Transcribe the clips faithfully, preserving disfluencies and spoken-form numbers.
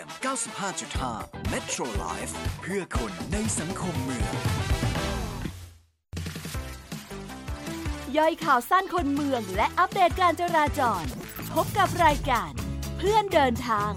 ม เก้าสิบห้าจุดห้า Metro Life เพื่อคนในสังคมเมืองย่อยข่าวสั้นคนเมืองและอัปเดตการจราจรพบกับรายการเพื่อนเดินทาง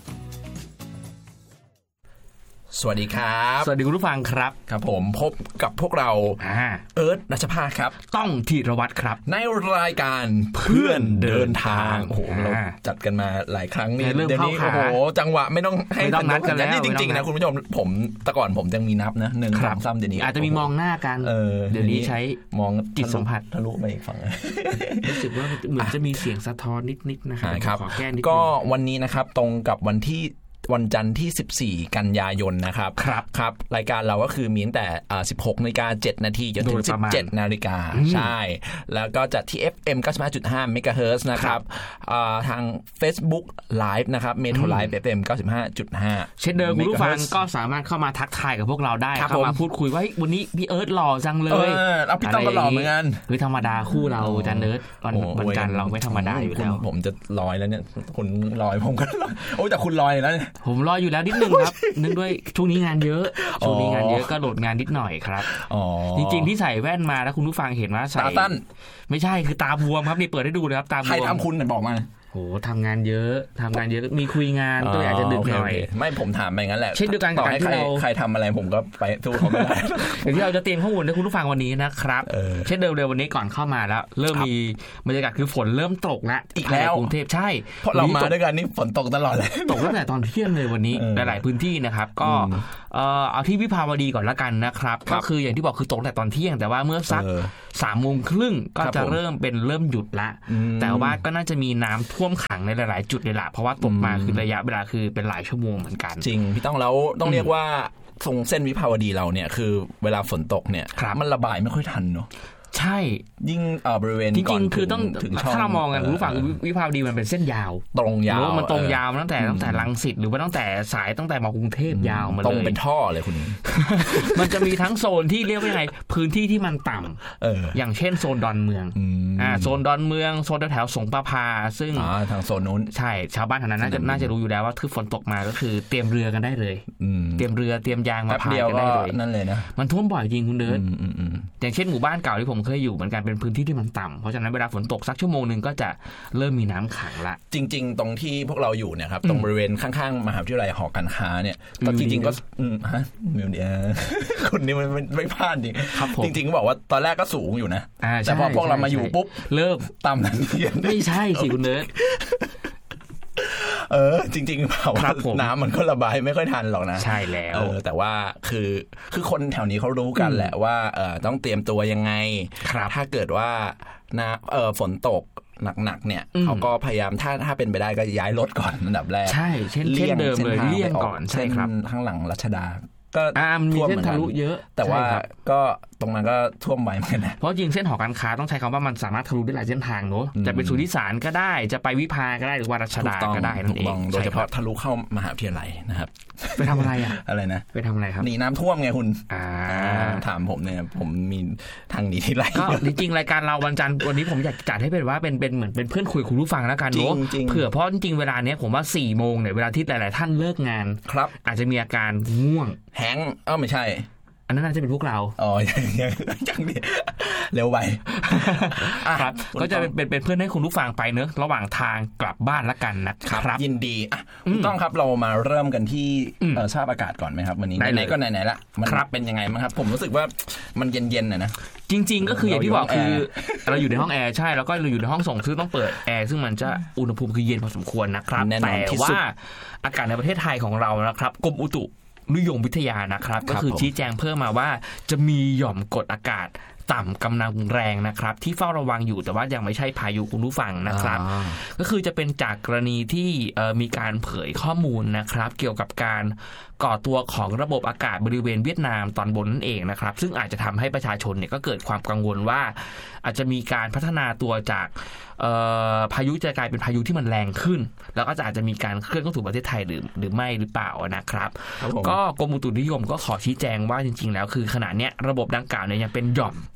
สวัสดีครับสวัสดีคุณผู้ฟังครับครับผมพบกับพวกเราเอิร์ธรัชภาครับต้องธีรวัตรครับในรายการเพื่อนเดินทางโอ้โหเราจัดกันมาหลายครั้งนี่เดี๋ยวนี้โอ้โหจังหวะไม่ต้องให้ต้องนัดกันแล้วนี่จริงๆนะคุณผู้ชมผมแต่ก่อนผมยังมีนับนะหนึ่งสามซ้ำเดี๋ยวนี้อาจจะมีมองหน้ากันเดี๋ยวนี้ใช้มองจิตสัมผัสทะลุไปอีกฝั่งรู้สึกว่าเหมือนจะมีเสียงสะท้อนนิดๆนะครับขอแก้นิดก็วันนี้นะครับตรงกับวันที่วันจันทร์ที่สิบสี่กันยายนนะครับครับครับรายการเราก็คือมีตั้งแต่สิบหกนาฬิกาเจ็ดนาทีจนถึงสิบเจ็ดนาฬิกาใช่แล้วก็จัดที่ เอฟ เอ็ม เก้าสิบห้าจุดห้า เมกะเฮิรตซ์นะครับทาง Facebook Live นะครับ Metro Live เอฟ เอ็ม เก้าสิบห้าจุดห้าเช่นเดิมคุณผู้ฟังก็สามารถเข้ามาทักทายกับพวกเราได้เข้ามาพูดคุยว่าวันนี้พี่เอิร์ธหล่อจังเลยเออเอาพี่ต้องก็หล่อเหมือนกันคือธรรมดาคู่เราจันเอิร์ธวันวันจันทร์เราไม่ธรรมดาอยู่แล้วผมจะลอยแล้วเนี่ยคุณลอยผมก็โอ้แต่คุณลอยแล้วเนี่ยผมลอยอยู่แล้วนิดนึงครับนึกด้วยช่วงนี้งานเยอะช่วงนี้งานเยอะก็โหลดงานนิดหน่อยครับจริงๆที่ใส่แว่นมาแล้วคุณผู้ฟังเห็นว่าใส่ตาสั้นไม่ใช่คือตาบวมครับนี่เปิดให้ดูเลยครับตาบวมใครทำคุณไหนบอกมาโหทำงานเยอะทำงานเยอะมีคุยงานก็อาจจะดึกหน่อยไม่ผมถามไปงั้นแหละเช่นเดียวกันกับการที่เราใครทำอะไรผมก็ไปสู้เขาไม่ได้อย่างที่เราจะเตรียมข้อมูลให้คุณผู้ฟังวันนี้นะครับเช่นเดิมเลยวันนี้ก่อนเข้ามาแล้วเริ่มมีบรรยากาศคือฝนเริ่มตกแล้วอีกแล้วกรุงเทพใช่เพราะเรามาด้วยกันนี่ฝนตกตลอดเลยตกตั้งแต่ตอนเที่ยงเลยวันนี้หลายๆพื้นที่นะครับก็เอาที่วิภาวดีก่อนละกันนะครับก็คืออย่างที่บอกคือตกตั้งแต่ตอนเที่ยงแต่ว่าเมื่อสักสามโมงครึ่งก็จะเริ่มเป็นเริ่มหยุดละแต่ว่าก็น่าจะมีน้ำท่วมขังในหลายๆจุดเลยล่ะเพราะว่าตกมาคือระยะเวลาคือเป็นหลายชั่วโมงเหมือนกันจริงพี่ต้องแล้วต้องเรียกว่าตรงเส้นวิภาวดีเราเนี่ยคือเวลาฝนตกเนี่ยมันระบายไม่ค่อยทันเนาะใช่ยิ่งบริเวณก่อนคือต้องถ้าเรามองกันรู้ฝั่งวิภาวดีมันเป็นเส้นยาวตรงยาวมันตรงยาวตั้งแต่ตั้งแต่รังสิตหรือว่าตั้งแต่สายตั้งแต่มากรุงเทพยาวมาเลยตรงเป็นท่อเลยคุณมันจะมีทั้งโซนที่เรียกว่าไงพื้นที่ที่มันต่ำอย่างเช่นโซนดอนเมืองอ่าโซนดอนเมืองโซนแถวสงประภาซึ่งทางโซนนู้นใช่ชาวบ้านแถวนั้นน่าจะน่าจะรู้อยู่แล้วว่าคือฝนตกมาก็คือเตรียมเรือกันได้เลยเตรียมเรือเตรียมยางมาพายกันได้เลยนั่นเลยนะมันท่วมบ่อยจริงคุณเดินอย่างเช่นหมู่บ้านเก่าที่ผมเคยอยู่เหมือนกันเป็นพื้นที่ที่มันต่ำเพราะฉะนั้นเวลาฝนตกสักชั่วโมงนึงก็จะเริ่มมีน้ำขังละจริงๆตรงที่พวกเราอยู่เนี่ยครับตรงบริเวณข้างๆมหาวิทยาลัยหอการค้าเนี่ยก็จริงๆก็ฮะมิวเดียคนนี้มันไม่พลาดจริงจริงๆก็บอกว่าตอนแรกก็สูงอยู่นะแต่พอพวกเรามาอยู่ปุ๊บเริ่มต่ำทันทีไม่ใช่สิคุณเนิร์ดเออจริงๆเปล่าน้ำมันก็ระบายไม่ค่อยทันหรอกนะใช่แล้วเออแต่ว่าคือคือคนแถวนี้เขารู้กันแหละว่าเออต้องเตรียมตัวยังไงถ้าเกิดว่าน้ำเออฝนตกหนักๆเนี่ยเขาก็พยายามถ้าถ้าเป็นไปได้ก็ย้ายรถก่อนอันดับแรกใช่เช่นเดิมเลยเลี่ยงก่อนใช่ครับข้างหลังรัชดาก็ท่วมเหมือนกันเยอะแต่ว่าก็ตรงนั้นก็ท่วมไวเหมือนกันนะเพราะจริงเส้นหอการค้าต้องใช้คำว่ามันสามารถทะลุได้หลายเส้นทางเนอะจะไปสุทธิสารก็ได้จะไปวิภาก็ได้หรือว่ารัชดาก็ได้นั่นเองโดยเฉพาะทะลุเข้ามหาวิทยาลัยนะครับไปทำอะไรอ่ะอะไรนะไปทำอะไรครับหนีน้ำท่วมไงคุณถามผมเนี่ยผมมีทางหนีที่ไรก็จริงๆรายการเราวันจันทร์วันนี้ผมอยากจัดให้เป็นว่าเป็นเป็นเหมือนเป็นเพื่อนคุยคุณผู้ฟังแล้วกันเนอะเผื่อเพราะจริงๆเวลาเนี้ยผมว่าสี่โมงเนี่ยเวลาที่หลายๆท่านเลิกงานครับอาจจะมีอาการง่วงแฮงเอ้าไม่ใช่อันนั้นน่าจะเป็นพวกเราอ๋อยังยังยังนี่เร็วไปครับก็จะเป็นเป็นเพื่อนให้คุณผู้ฟังไปเนอะระหว่างทางกลับบ้านละกันนะครับยินดีอ่ะต้องครับเรามาเริ่มกันที่สภาพอากาศก่อนไหมครับวันนี้ไหนๆก็ไหนๆละมันเป็นยังไงบ้างครับผมรู้สึกว่ามันเย็นๆน่ะนะจริงๆก็คืออย่างที่บอกคือเราอยู่ในห้องแอร์ใช่แล้วก็เราอยู่ในห้องส่งซึ่งต้องเปิดแอร์ซึ่งมันจะอุณหภูมิคือเย็นพอสมควรนะครับแต่ว่าอากาศในประเทศไทยของเรานะครับกรมอุตุนิยมวิทยานะครับก็คือชี้แจงเพิ่มมาว่าจะมีหย่อมกดอากาศต่ำกำลังแรงนะครับที่เฝ้าระวังอยู่แต่ว่ายังไม่ใช่พายุคุณผู้ฟังนะครับก็คือจะเป็นจากกรณีที่มีการเผยข้อมูลนะครับเกี่ยวกับการก่อตัวของระบบอากาศบริเวณเวียดนามตอนบนนั่นเองนะครับซึ่งอาจจะทำให้ประชาชนเนี่ยก็เกิดความกังวลว่าอาจจะมีการพัฒนาตัวจากพายุจะกลายเป็นพายุที่มันแรงขึ้นแล้วก็อาจจะมีการเคลื่อนเข้าสู่ประเทศไทยหรือหรือไม่หรือเปล่านะครับก็กรมอุตุนิยมก็ขอชี้แจงว่าจริงๆแล้วคือขณะเนี้ยระบบดังกล่าวเนี่ยยังเป็นหย่อม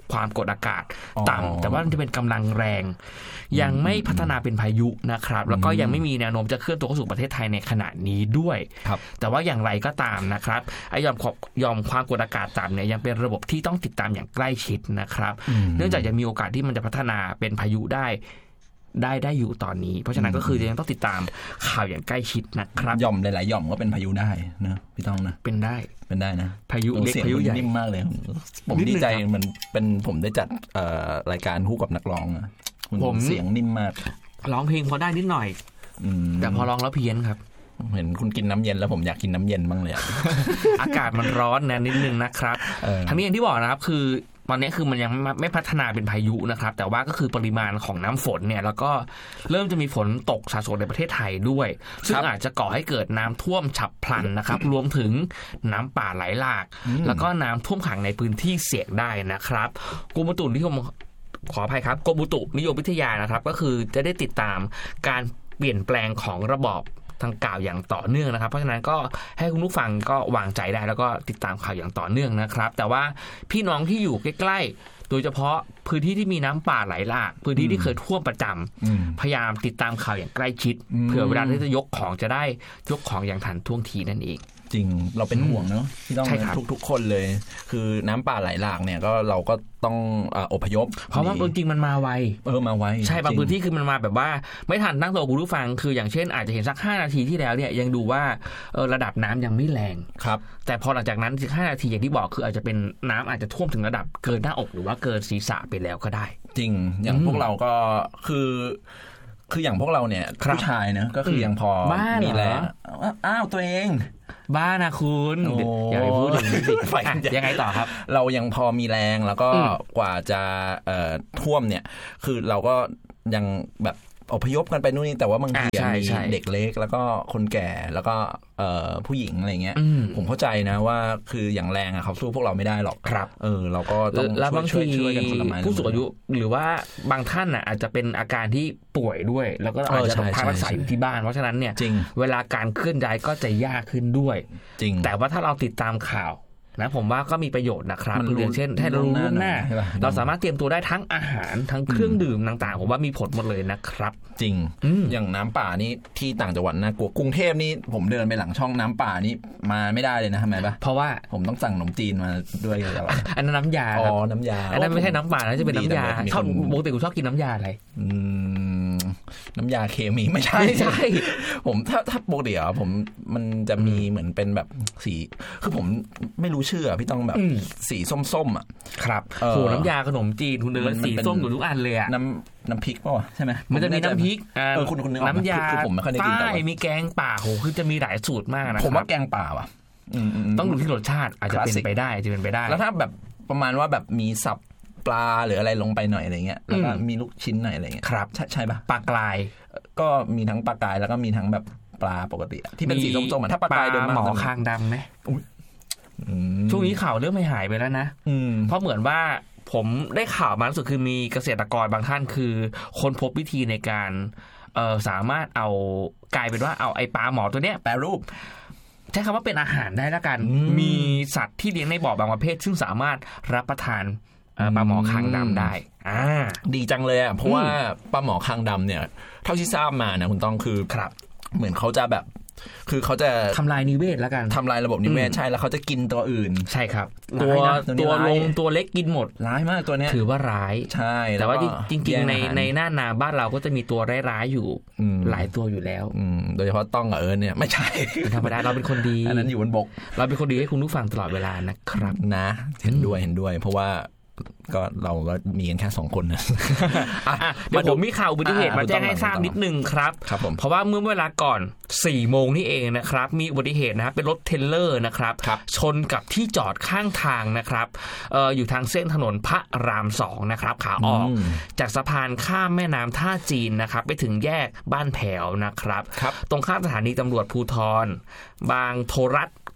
ความกดอากาศต่ำแต่ว่ามันจะเป็นกำลังแรงยังไม่พัฒนาเป็นพายุนะครับแล้วก็ยังไม่มีแนวโน้มจะเคลื่อนตัวเข้าสู่ประเทศไทยในขณะนี้ด้วยแต่ว่าอย่างไรก็ตามนะครับไอ้ยอมยอมความกดอากาศต่ำเนี่ยยังเป็นระบบที่ต้องติดตามอย่างใกล้ชิดนะครับเนื่องจากยังมีโอกาสที่มันจะพัฒนาเป็นพายุได้ได้ได้อยู่ตอนนี้เพราะฉะนั้นก็คือยังต้องติดตามข่าวอย่างใกล้ชิดนะครับย่อมหลายๆย่อมก็เป็นพายุได้นะพี่ต้องนะเป็นได้เป็นได้นะพายุเล็กพายุใหญ่นิ่มมากเลยผมดีใจมันเป็นผมได้จัดรายการคู่กับนักร้องผมเสียงนิ่มมากร้องเพลงพอได้นิดหน่อยแต่พอร้องแล้วเพี้ยนครับเห็นคุณกินน้ำเย็นแล้วผมอยากกินน้ำเย็นบ้างเลยอากาศมันร้อนนะนิดนึงนะครับทั้งนี้อย่างที่บอกนะครับคือตอนนี้คือมันยังไม่พัฒนาเป็นพายุนะครับแต่ว่าก็คือปริมาณของน้ำฝนเนี่ยแล้วก็เริ่มจะมีฝนตกสะสมในประเทศไทยด้วยซึ่งอาจจะก่อให้เกิดน้ำท่วมฉับพลันนะครับรวมถึงน้ำป่าไหลหลากแล้วก็น้ำท่วมขังในพื้นที่เสี่ยงได้นะครับกรมอุตุนิยมขออภัยครับกรมอุตุนิยมวิทยานะครับก็คือจะได้ติดตามการเปลี่ยนแปลงของระบอบทางกล่าวอย่างต่อเนื่องนะครับเพราะฉะนั้นก็ให้คุณผู้ฟังก็วางใจได้แล้วก็ติดตามข่าวอย่างต่อเนื่องนะครับแต่ว่าพี่น้องที่อยู่ใกล้ๆโดยเฉพาะพื้นที่ที่มีน้ำป่าไหลหลากพื้นที่ที่เคยท่วมประจำพยายามติดตามข่าวอย่างใกล้ชิดเผื่อเวลาที่จะยกของจะได้ยกของอย่างทันท่วงทีนั่นเองจริงเราเป็นห่วงเนาะที่ต้องทุกทุกคนเลยคือน้ำป่าไหลหลากเนี่ยก็เราก็ต้องอพยพเพราะว่าจริงมันมาไวเออมาไวใช่บางพื้นที่คือมันมาแบบว่าไม่ทันตั้งตัวคุณผู้ฟังคืออย่างเช่นอาจจะเห็นสักห้านาทีที่แล้วเนี่ยยังดูว่าระดับน้ำยังไม่แรงครับแต่พอหลังจากนั้นสิบห้านาทีอย่างที่บอกคืออาจจะเป็นน้ำอาจจะท่วมถึงระดับเกินหน้าอกหรือว่าเกินศีรษะไปแล้วก็ได้จริงอย่างพวกเราก็คือคืออย่างพวกเราเนี่ยผู้ชายนะก็คือยังพอมีแรงอ้าวตัวเองบ้านะคุณอย่าไปพูดถึงสิยังไงต่อครับเรายังพอมีแรงแล้วก็กว่าจะท่วมเนี่ยคือเราก็ยังแบบอพยพกันไปนู่นนี่แต่ว่าบางทีมีเด็กเล็กแล้วก็คนแก่แล้วก็ผู้หญิงอะไรเงี้ยผมเข้าใจนะว่าคืออย่างแรงอะเขาสู้พวกเราไม่ได้หรอกครับเออเราก็ต้องช่วยช่วยกันคนละไม้ผู้สูงอายุหรือว่าบางท่านอ่ะอาจจะเป็นอาการที่ป่วยด้วยแล้วก็อาจจะต้องพักรักษาอยู่ที่บ้านเพราะฉะนั้นเนี่ยเวลาการเคลื่อนย้ายก็จะยากขึ้นด้วยจริงแต่ว่าถ้าเราติดตามข่าวนะผมว่าก็มีประโยชน์นะครับอย่างเช่นถ้าเรารู้ล่วงหน้าเราสามารถเตรียมตัวได้ทั้งอาหารทั้งเครื่องดื่มต่างๆผมว่ามีผลหมดเลยนะครับจริงอย่างน้ำป่านี่ที่ต่างจังหวัดนะกลัวกรุงเทพนี่ผมเดินไปหลังช่องน้ำป่านี่มาไม่ได้เลยนะทำไมปะเพราะว่าผมต้องสั่งขนมจีนมาด้วยตลอดอันนั้นน้ำยาอ๋อน้ำยาอันนั้นไม่ใช่น้ำป่านะจะเป็นน้ำยาชอบปกติกูชอบกินน้ำยาอะไรน้ำยาเคมีไม่ใช่ใช่ผมถ้าถ้าปกติอ่ะผมมันจะมีเหมือนเป็นแบบสีคือผมไม่รู้ชื่อพี่ต้องแบบสีส้มๆอ่ะครับโหน้ำยาขนมจีนคุณเดินสีส้มอยู่ทุกอันเลยอ่ะน้ำน้ำพริกป่ะใช่ไหมมันจะมีน้ำพริกเออคุณคุณน้ำยาคือผมไม่ค่อยได้กินแต่มีแกงป่าโหคือจะมีหลายสูตรมากนะผมว่าแกงป่าว่ะต้องดูที่รสชาติอาจจะเป็นไปได้จะเป็นไปได้แล้วถ้าแบบประมาณว่าแบบมีสับปลาหรืออะไรลงไปหน่อยอะไรเงี้ยแล้วก็มีลูกชิ้นหน่อยอะไรเงี้ยครับใช่ใช่ป่ะปลากรายก็มีทั้งปลากรายแล้วก็มีทั้งแบบปลาปกติที่เป็นสีส้มๆถ้าปลากรายเดิมหมอคางดำไหมช่วงนี้ข่าวเริ่มไม่หายไปแล้วนะเพราะเหมือนว่าผมได้ข่าวมาล่าสุดคือมีเกษตรกรบางท่านคือค้นพบวิธีในการเอ่อสามารถเอากลายเป็นว่าเอาไอ้ปลาหมอตัวเนี้ยแปรรูปใช้คำว่าเป็นอาหารได้แล้วกันมีสัตว์ที่เลี้ยงในบ่อบางประเภทซึ่งสามารถรับประทานปลาหมอคางดำได้อ่าดีจังเลยอ่ะเพราะว่าปลาหมอคางดำเนี่ยเท่าที่ทราบมานะคุณต้องคือครับเหมือนเขาจะแบบคือเขาจะทำลายนิเวศแล้วกันทำลายระบบนิเวศใช่แล้วเขาจะกินตัวอื่นใช่ครับตัวตัวลงตัวเล็กกินหมดร้ายมากตัวเนี้ยถือว่าร้ายใช่แต่ว่าจริงๆในในหน้านาบ้านเราก็จะมีตัวร้ายๆอยู่หลายตัวอยู่แล้วโดยเฉพาะต้องกับเอิญเนี่ยไม่ใช่ธรรมดาเราเป็นคนดีอันนั้นอยู่บนบกเราเป็นคนดีให้คุณผู้ฟังตลอดเวลานะครับนะเห็นด้วยเห็นด้วยเพราะว่าก็เราก็มีกันแค่สองคนนะเดี๋ยวผมมีข่าวอุบัติเหตุมาแจ้งให้ทราบนิดนึงครับเพราะว่าเมื่อเวลาก่อนสี่โมงนี่เองนะครับมีอุบัติเหตุนะครับเป็นรถเทรลเลอร์นะครับชนกับที่จอดข้างทางนะครับเอ่ออยู่ทางเส้นถนนพระรามสองนะครับขาออกจากสะพานข้ามแม่น้ำท่าจีนนะครับไปถึงแยกบ้านแผวนะครับตรงข้ามสถานีตำรวจภูธรบางโทรัส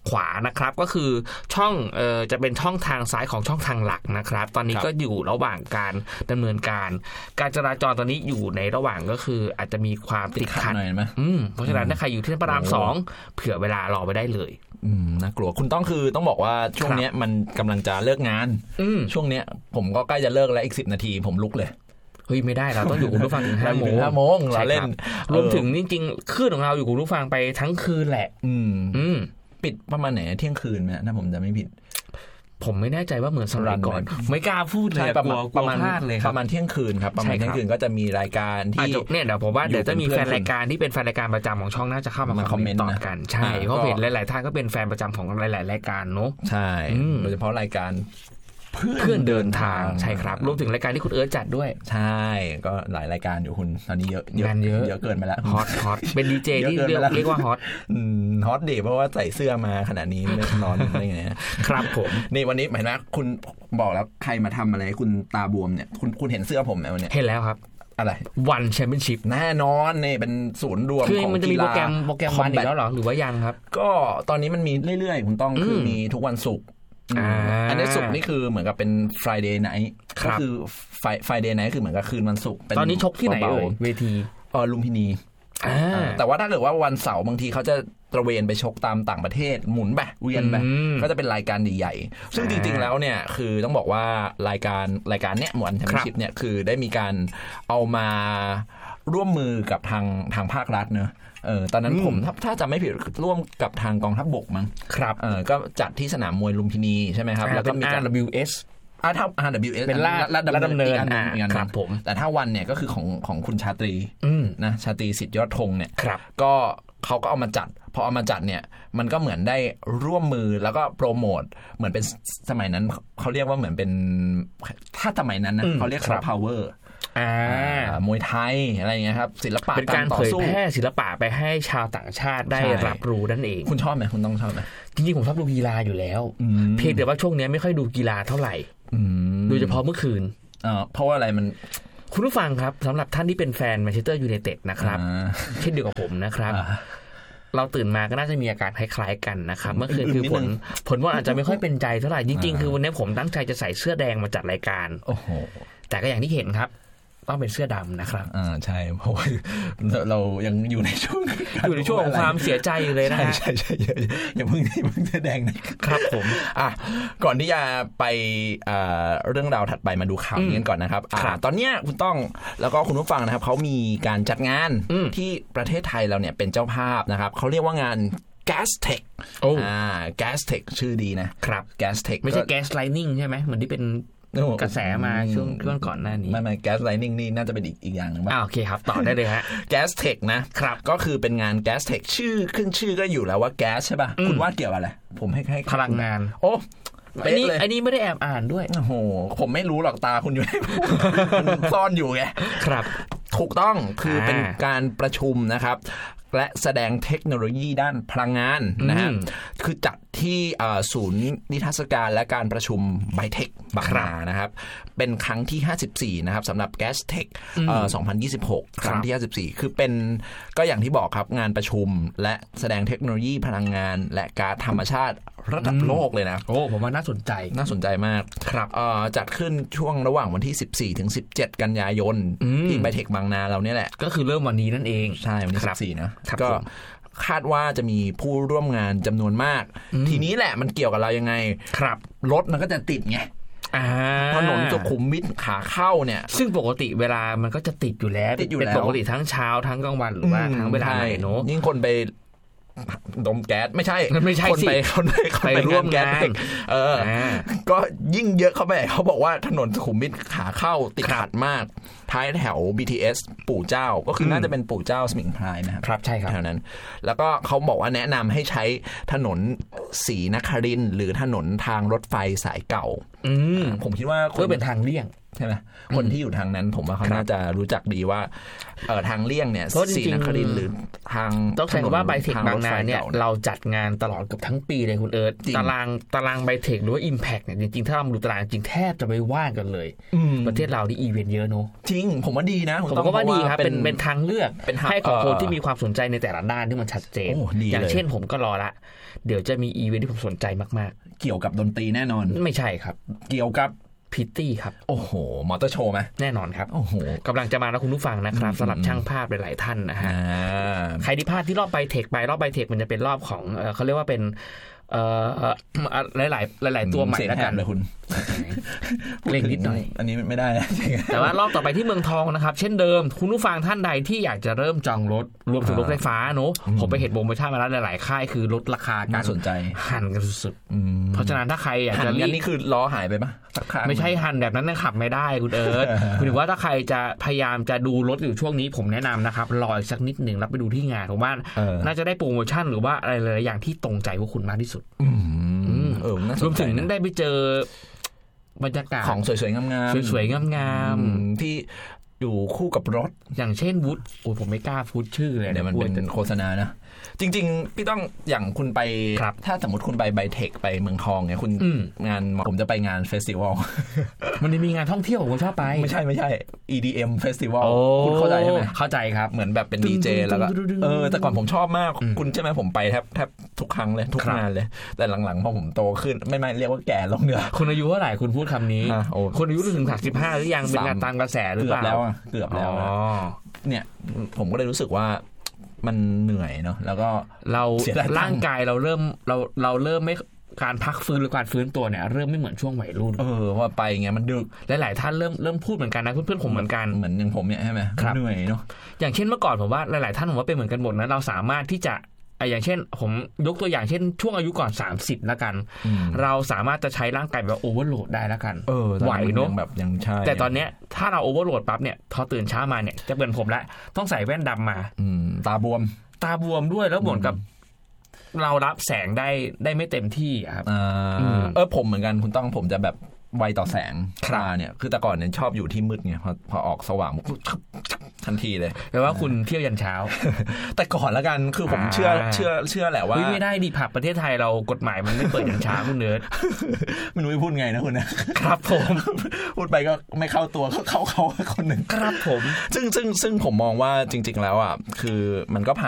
ขวานะครับก็คือช่องเอ่อจะเป็นช่องทางซ้ายของช่องทางหลักนะครับตอนนี้ก็อยู่ระหว่างการดำเนินการการจราจรตอนนี้อยู่ในระหว่างก็คืออาจจะมีความติดขัดอืมเพราะฉะนั้นถ้าใครอยู่ที่พระรามสองเผื่อเวลารอไปได้เลยอืมน่ากลัวคุณต้องคือต้องบอกว่าช่วงนี้มันกำลังจะเลิกงานช่วงนี้ผมก็ใกล้จะเลิกแล้วอีกสิบนาทีผมลุกเลยเฮ้ยไม่ได้เราต้องอยู่คุณผู้ฟังถึงห้าโมงห้าโมงเราเล่นรวมถึงจริงๆคลื่นของเราอยู่คุณผู้ฟังไปทั้งคืนแหละอืมอืมปิดประมาณไหนเที่ยงคืนไหมถ้าผมจะไม่ผิดผมไม่แน่ใจว่าเหมือนสมัยก่อนไม่กล้าพูดเลยประมาณประมาณประมาณเที่ยงคืนครับประมาณเที่ยงคืนก็จะมีรายการที่เนี่ยเดี๋ยวผมว่าเดี๋ยวจะมีแฟนรายการที่เป็นแฟนรายการประจำของช่องน่าจะเข้ามาคอมเมนต์ต่อกันใช่เพราะเห็นหลายๆท่านก็เป็นแฟนประจำของหลายๆรายการเนาะใช่โดยเฉพาะรายการเพื่อนเดินทางใช่ครับรวมถึงรายการที่คุณเอิร์ธจัดด้วยใช่ก็หลายรายการอยู่คุณตอนนี้เยอะงานเยอะเยอะเกินไปแล้วฮอตฮอตเป็นดีเจที่เรียกว่าฮอตฮอตดิเพราะว่าใส่เสื้อมาขนาดนี้ไม่นอนได้ไงครับผมนี่วันนี้หมายถึงคุณบอกแล้วใครมาทำอะไรคุณตาบวมเนี่ยคุณคุณเห็นเสื้อผมไหมวันนี้เห็นแล้วครับอะไรวันแชมเปี้ยนชิพแน่นอนนี่เป็นศูนย์รวมของมันจะมีโปรแกรมโปรแกรมวันอีกแล้วหรอหรือว่ายังครับก็ตอนนี้มันมีเรื่อยๆคุณต้องคือมีทุกวันศุกร์อันนี้ศุกร์นี่คือเหมือนกับเป็น Friday night ก็คือ Friday night คือเหมือนกับคืนวันศุกร์ตอนนี้ชกที่ไหนเอ่ยเวทีเออลุมพินีแต่ว่าถ้าเกิดว่าวันเสาร์บางทีเขาจะตระเวนไปชกตามต่างประเทศหมุนแบบเวียนแบบก็จะเป็นรายการใหญ่ๆซึ่งจริงๆแล้วเนี่ยคือต้องบอกว่ารายการรายการเนี้ยวันแชมเปี้ยนชิพเนี่ยคือได้มีการเอามาร่วมมือกับทางทางภาครัฐเนอะเออตอนนั้นผมถ้าถ้าจำไม่ผิดร่วมกับทางกองทัพบกมั้งครับเออก็จัดที่สนามมวยลุมพินีใช่ไหมครับแล้วก็มีการ อาร์ ดับเบิลยู เอสอ่าถ้า อาร์ ดับเบิลยู เอสเป็นลาดดำเนินครับผมแต่ถ้าวันเนี่ยก็คือของของคุณชาตรีนะชาตรีสิทธิยอดธงเนี่ยก็เขาก็เอามาจัดพอเอามาจัดเนี่ยมันก็เหมือนได้ร่วมมือแล้วก็โปรโมทเหมือนเป็นสมัยนั้นเขาเรียกว่าเหมือนเป็นถ้าสมัยนั้นนะเขาเรียกซอฟต์พาวเวอร์มวยไทยอะไรอย่างเงี้ยครับศิลปะเป็นการเผยแพร่ศิลปะไปให้ชาวต่างชาติได้รับรู้นั่นเองคุณชอบไหมคุณต้องชอบไหมจริงๆผมชอบดูกีฬาอยู่แล้วเพียงแต่ว่าช่วงนี้ไม่ค่อยดูกีฬาเท่าไหร่โดยเฉพาะเมื่อคืนเพราะว่าอะไรมันคุณผู้ฟังครับสำหรับท่านที่เป็นแฟนแมนเชสเตอร์ยูไนเต็ดนะครับเช่นเดียวกับผมนะครับเราตื่นมาก็น่าจะมีอาการคล้ายๆกันนะครับเมื่อคืนคือผลผลว่าอาจจะไม่ค่อยเป็นใจเท่าไหร่จริงๆคือวันนี้ผมตั้งใจจะใส่เสื้อแดงมาจัดรายการแต่ก็อย่างที่เห็นครับต้องเป็นเสื้อดำนะครับอ่าใช่เพราะว่าเรายังอยู่ในช่วงอยู่ในช่วงของความเสียใจเลยนะฮะใช่ใช่อย่าเพิ่งที่เพิ่งเสื้อแดงนะครับผมอ่ะก่อนที่จะไปเรื่องราวถัดไปมาดูข่าวนี้ก่อนนะครับตอนนี้คุณต้องแล้วก็คุณผู้ฟังนะครับเขามีการจัดงานที่ประเทศไทยเราเนี่ยเป็นเจ้าภาพนะครับเขาเรียกว่างาน Gastech อ่า Gastech ชื่อดีนะครับ Gastech ไม่ใช่ Gas Lightning ใช่ไหมเหมือนที่เป็นกระแสมาช่วงช่วงก่อนหน้านี้ไม่ไม่แก๊สไลนิ่งนี่น่าจะเป็นอีกอีกอย่างนึงป่ะอ่าโอเคครับต่อได้เลยฮะแก๊สเทคนะครับก็คือเป็นงานแก๊สเทคชื่อขึ้นชื่อก็อยู่แล้วว่าแก๊สใช่ป่ะคุณว่าเกี่ยวอะไรผมให้ให้พลังงานโอ้อันนี้อันนี้ไม่ได้แอบอ่านด้วยโอ้โหผมไม่รู้หรอกตาคุณอยู่มันซ่อนอยู่ไงครับถูกต้องคือเป็นการประชุมนะครับและแสดงเทคโนโลยีด้านพลังงานนะฮะคือจัดที่ศูนย์นิทรรศการและการประชุมไบเทคบางนานะครับเป็นครั้งที่ห้าสิบสี่นะครับสำหรับ Gastech สองพันยี่สิบหกครั้งที่ห้าสิบสี่คือเป็นก็อย่างที่บอกครับงานประชุมและแสดงเทคโนโลยีพลังงานและก๊าซธรรมชาติระดับโลกเลยนะโอ้ผมว่าน่าสนใจน่าสนใจมากครับจัดขึ้นช่วงระหว่างวันที่สิบสี่ถึงสิบเจ็ดกันยายนที่ไบเทคบางนาเราเนี่ยแหละก็คือเริ่มวันนี้นั่นเองใช่วันที่สิบสี่นะก็คาดว่าจะมีผู้ร่วมงานจำนวนมากทีนี้แหละมันเกี่ยวกับเรายังไงครับรถมันก็จะติดไงถนนสุขุมวิทขาเข้าเนี่ยซึ่งปกติเวลามันก็จะติดอยู่แล้วติดอยู่แล้วปกติทั้งเช้าทั้งกลางวันหรือว่าทั้งเวลาไหนเนาะยิ่งคนไปดมแก๊สไม่ใช่ไม่ใช่คนไปคนไปไปร่วมงานเออก็ยิ่งเยอะเข้าไปเขาบอกว่าถนนสุขุมวิทขาเข้าติดขัดมากท้ายแถว บี ที เอส ปู่เจ้าก็คือน่าจะเป็นปู่เจ้าสมิงพรายนะครับครับใช่ครับแถวนั้นแล้วก็เขาบอกว่าแนะนำให้ใช้ถนนศรีนครินทร์หรือถนนทางรถไฟสายเก่าผมคิดว่าเพื่อเป็นทางเลี่ยงใช่ไหมคนที่อยู่ทางนั้นผมว่าเขาน่าจะรู้จักดีว่าเออทางเลี่ยงเนี่ยศรีนครินทร์หรือทางต้องใช้คำว่าไบเทคบางนาเนี่ยเราจัดงานตลอดเกือบทั้งปีเลยคุณเอิร์ธตารางตารางไบเทคหรือว่า Impact เนี่ยจริงๆถ้าเราดูตารางจริงแทบจะไม่ว่างกันเลยประเทศเราที่อีเวนต์เยอะเนาะจริงผมว่าดีนะผมก็ว่าดีครับเป็นเป็นทางเลือกให้ของคนที่มีความสนใจในแต่ละด้านที่มันชัดเจนอย่างเช่นผมก็รอละเดี๋ยวจะมีอีเวนต์ที่ผมสนใจมากๆเกี่ยวกับดนตรีแน่นอนไม่ใช่ครับเกี่ยวกับพิตตี้ครับโอ้โหมอเตอร์โชว์ไหมแน่นอนครับโอ้โหกำลังจะมาแล้วคุณผู้ฟังนะครับสำหรับช่างภาพหลายๆท่านนะฮะใครที่พลาดที่รอบไบเทคไปรอบไบเทคมันจะเป็นรอบของเขาเรียกว่าเป็นเอ่อหลายๆหลายๆตัวใหม่แล้วกันเลยคุณเล่นนิดหน่อยอันนี้ไม่ได้นะแต่ว่ารอบต่อไปที่เมืองทองนะครับเช่นเดิมคุณผู้ฟังท่านใดที่อยากจะเริ่มจองรถรวมถึงรถไฟฟ้าเนอะผมไปเห็นโปรโมชั่นมาแล้วหลายๆค่ายคือลดราคาการสนใจหันกันสุดๆเพราะฉะนั้นถ้าใครอยากจะรีบนี่คือล้อหายไปปะไม่ใช่หันแบบนั้นขับไม่ได้คุณเอิร์ธคุณถือว่าถ้าใครจะพยายามจะดูรถอยู่ช่วงนี้ผมแนะนำนะครับรออีกสักนิดหนึ่งแล้วไปดูที่งานผมว่าน่าจะได้โปรโมชั่นหรือว่าอะไรหลายๆอย่างที่ตรงใจพวกคุณมากที่สุดรวมถึงได้ไปเจอบรรยากาศของสวยๆงามๆสวยๆงามๆที่อยู่คู่กับรถอย่างเช่นวูดโอ้ผมไม่กล้าพูดชื่อเลยเดี๋ยวมันเป็นโฆษณานะจริงๆพี่ต้องอย่างคุณไปถ้าสมมติคุณไปไบเทคไปเมืองทองเนี่ยคุณงานผมจะไปงานเฟสติวัลมันมีงานท่องเที่ยวผมชอบไปไม่ใช่ไม่ใช่ อี ดี เอ็ม Festival คุณเข้าใจใช่ไหมเข้าใจครับเหมือนแบบเป็นดีเจแล้วก็เออแต่ก่อนผมชอบมากคุณใช่ไหมผมไปแทบแทบทุกครั้งเลยทุกงานเลยแต่หลังๆพอผมโตขึ้นไม่ไม่เรียกว่าแก่ลงเนื้อคุณอายุเท่าไหร่คุณพูดคำนี้คุณอายุถึงสามสิบห้าหรือยังเป็นงานตามกระแสหรือเปล่าเกือบแล้วเกือบแล้วเนี่ยผมก็เลยรู้สึกว่ามันเหนื่อยเนาะแล้วก็เราร่างกายเราเริ่มเราเราเริ่มไม่การพักฟื้นหรือการฟื้นตัวเนี่ยเริ่มไม่เหมือนช่วงวัยรุ่นเออว่าไปไงมันดึกหลายๆท่านเริ่มเริ่มพูดเหมือนกันนะเพื่อนๆผมเหมือนกันเหมือนอย่างผมเนี่ยใช่ไหมเหนื่อยเนาะอย่างเช่นเมื่อก่อนผมว่าหลายๆท่านผมว่าเป็นเหมือนกันหมดนะเราสามารถที่จะอย่างเช่นผมยกตัวอย่างเช่นช่วงอายุก่อนสามสิบแล้วกันเราสามารถจะใช้ร่างกายแบบโอเวอร์โหลดได้แล้วกันเออไหวเนาะแบบยังใช่แต่ตอนเนี้ยถ้าเราโอเวอร์โหลดปั๊บเนี่ยพอตื่นเช้ามาเนี่ยจะเป็นผมละต้องใส่แว่นดำมาตาบวมตาบวมด้วยแล้วเหมือนกับเรารับแสงได้ได้ไม่เต็มที่ครับเออผมเหมือนกันคุณต้องผมจะแบบไวต่อแสงตาเนี่ยคือแต่ก่อนเนี่ยชอบอยู่ที่มืดไงพอพอออกสว่างทันทีเลยแปลว่าคุณเที่ยวยันเช้าแต่ก่อนแล้วกันคือผมเชื่อเชื่อเชื่อแหละว่าไม่ได้ดิผับประเทศไทยเรากฎหมายมันไม่เปิดยันเช้าคุณเนิร์ดไม่รู้จะพูดไงนะคุณนะครับผมพูดไปก็ไม่เข้าตัวเข้าเขาคนหนึ่งครับผมซึ่งซึ่งซึ่งผมมองว่าจริงๆแล้วอ่ะคือมันก็ผ่าน